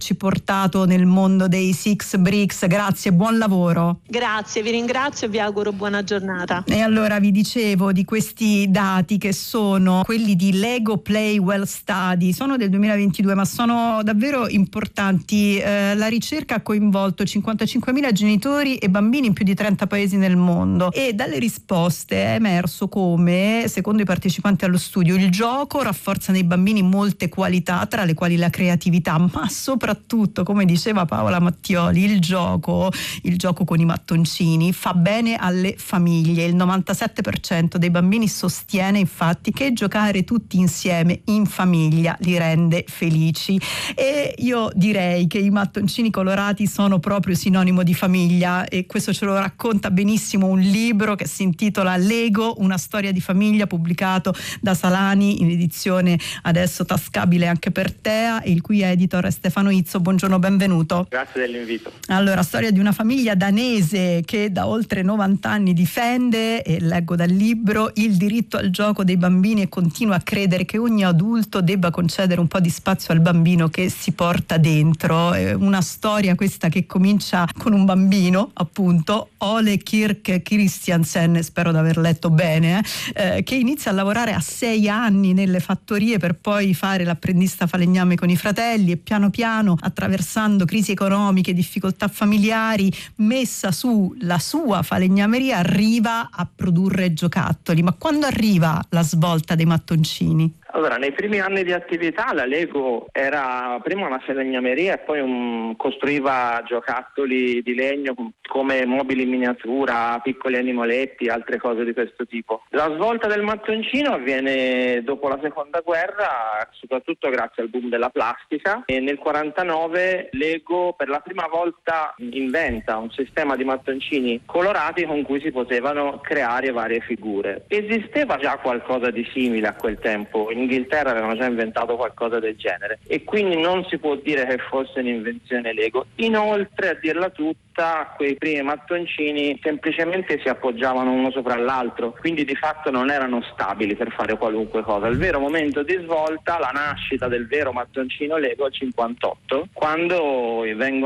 averci portato nel mondo dei Six Bricks. Grazie, buon lavoro. Grazie, vi ringrazio e vi auguro buona giornata. E allora vi dicevo di questi dati che sono quelli di Lego Play Well Study, sono del 2022 ma sono davvero importanti. La ricerca ha coinvolto 55.000 genitori e bambini in più di 30 paesi nel mondo e dalle risposte è emerso come, secondo i partecipanti allo studio, il gioco rafforza nei bambini molte qualità, tra le quali la creatività, ma soprattutto, come diceva Paola Mattioli, il gioco con i mattoncini fa bene alle famiglie. Il 97% dei bambini sostiene infatti che giocare tutti insieme in famiglia li rende felici, e io direi che i mattoncini colorati sono proprio sinonimo di famiglia, e questo ce lo racconta benissimo un libro che si intitola Lego, una storia di famiglia, pubblicato da Salani in edizione adesso tascabile anche per Tea, e il cui editor è Stefano Izzo. Buongiorno, benvenuto. Grazie dell'invito. Allora, storia di una famiglia danese che da oltre 90 anni difende, e leggo dal libro, il diritto al gioco dei bambini e continua a credere che ogni adulto debba concedere un po' di spazio al bambino che si porta dentro. È una storia questa che comincia con un bambino, appunto, Ole Kirk Christiansen, spero di aver letto bene, che inizia a lavorare a 6 anni nelle fattorie per poi fare l'apprendista falegname con i fratelli, e piano piano, attraversando crisi economiche, difficoltà familiari, messa su la sua falegnameria, arriva a produrre giocattoli. Ma quando arriva la svolta dei mattoncini? Allora, nei primi anni di attività la Lego era prima una falegnameria e poi costruiva giocattoli di legno come mobili in miniatura, piccoli animaletti, altre cose di questo tipo. La svolta del mattoncino avviene dopo la seconda guerra, soprattutto grazie al boom della plastica, e nel 49 Lego per la prima volta inventa un sistema di mattoncini colorati con cui si potevano creare varie figure. Esisteva già qualcosa di simile a quel tempo. In Inghilterra avevano già inventato qualcosa del genere e quindi non si può dire che fosse un'invenzione Lego. Inoltre, a dirla tutta, quei primi mattoncini semplicemente si appoggiavano uno sopra l'altro, quindi di fatto non erano stabili per fare qualunque cosa. Il vero momento di svolta, la nascita del vero mattoncino Lego, è il 58, quando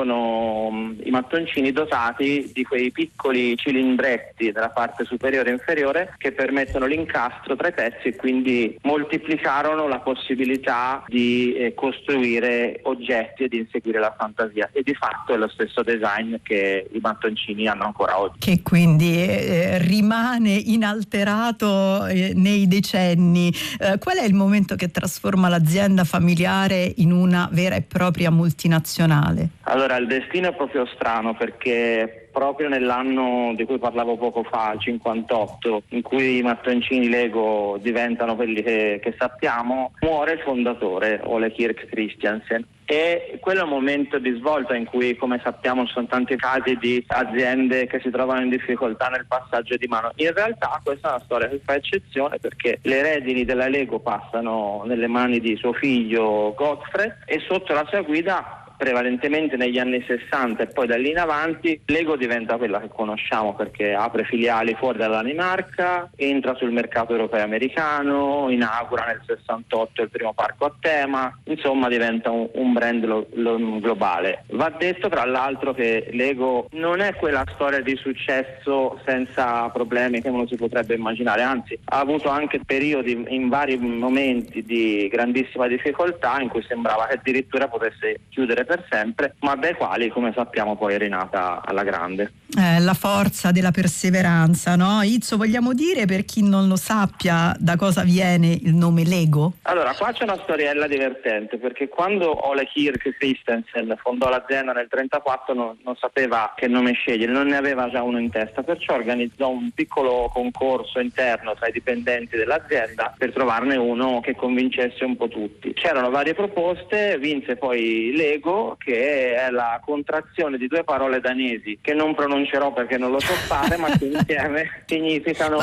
vengono i mattoncini dotati di quei piccoli cilindretti della parte superiore e inferiore che permettono l'incastro tra i pezzi e quindi moltiplicarono la possibilità di costruire oggetti e di inseguire la fantasia, e di fatto è lo stesso design che i mattoncini hanno ancora oggi. Che quindi rimane inalterato nei decenni. Qual è il momento che trasforma l'azienda familiare in una vera e propria multinazionale? Allora, il destino è proprio strano, perché proprio nell'anno di cui parlavo poco fa, 58, in cui i mattoncini Lego diventano quelli che sappiamo, muore il fondatore, Ole Kirk Christiansen. E quello è un momento di svolta in cui, come sappiamo, ci sono tanti casi di aziende che si trovano in difficoltà nel passaggio di mano. In realtà questa è una storia che fa eccezione, perché le redini della Lego passano nelle mani di suo figlio Gottfried, e sotto la sua guida, prevalentemente negli anni 60 e poi da lì in avanti, Lego diventa quella che conosciamo, perché apre filiali fuori dalla Danimarca, entra sul mercato europeo e americano, inaugura nel 68 il primo parco a tema, insomma diventa un brand globale. Va detto tra l'altro che Lego non è quella storia di successo senza problemi che uno si potrebbe immaginare, anzi ha avuto anche periodi in vari momenti di grandissima difficoltà in cui sembrava che addirittura potesse chiudere per sempre, ma dai quali, come sappiamo, poi è rinata alla grande. La forza della perseveranza, no? Izzo, vogliamo dire, per chi non lo sappia, da cosa viene il nome Lego? Allora, qua c'è una storiella divertente, perché quando Ole Kirk Christiansen fondò l'azienda nel 1934 non sapeva che nome scegliere, non ne aveva già uno in testa, perciò organizzò un piccolo concorso interno tra i dipendenti dell'azienda per trovarne uno che convincesse un po' tutti. C'erano varie proposte, vinse poi Lego, che è la contrazione di due parole danesi che non pronuncerò perché non lo so fare, ma che insieme significano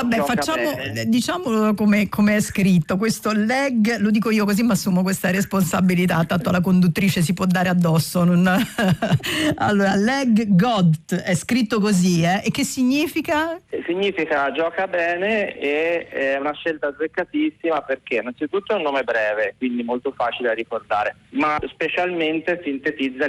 diciamolo come è scritto. Questo leg, lo dico io così mi assumo questa responsabilità, tanto la conduttrice si può dare addosso. Allora, leg God è scritto così, e che significa? Significa gioca bene, e è una scelta azzeccatissima, perché innanzitutto è un nome breve, quindi molto facile da ricordare, ma specialmente sintetizza